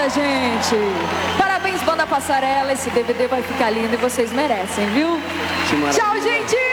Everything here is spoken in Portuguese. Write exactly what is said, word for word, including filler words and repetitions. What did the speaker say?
gente. Parabéns, Banda Passarela. Esse D V D vai ficar lindo e vocês merecem, viu? Tchau, gente.